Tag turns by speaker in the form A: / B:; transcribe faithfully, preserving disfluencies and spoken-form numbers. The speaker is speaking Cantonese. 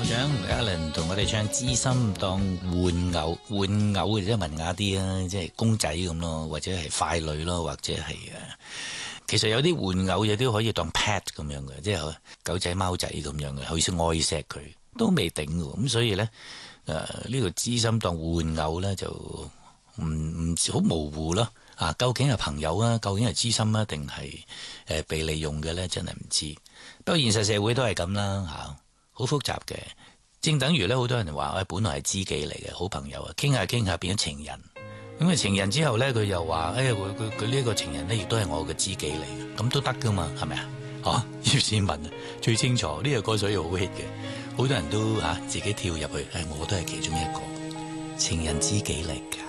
A: 想 Alan 同我哋唱《知心當玩偶》，玩偶即係文雅啲啊，即係公仔咁咯，或者係傀儡咯，或者係誒，其實有啲玩偶嘢都可以當 pet 咁樣嘅，即係狗仔貓仔咁樣嘅，好似愛錫佢都未頂嘅，咁所以咧誒呢個知心當玩偶咧就唔唔好模糊咯。啊，究竟係朋友啊，究竟係知心啊，定係誒被利用嘅咧？真係唔知。不過現實社會都係咁啦，嚇、啊，好複雜嘅。正等於咧，好多人話，誒、哎，本來係知己嚟嘅，好朋友啊，傾下傾下變咗情人。咁啊，情人之後咧，佢又話，誒、哎，佢佢佢呢個情人咧，亦都係我嘅知己嚟嘅，咁都得噶嘛，係咪啊？嚇，葉倩文啊，最清楚呢、這個歌，所以好 hit 嘅，好多人都嚇、啊、自己跳入去，誒、哎，我都係其中一個情人知己嚟㗎。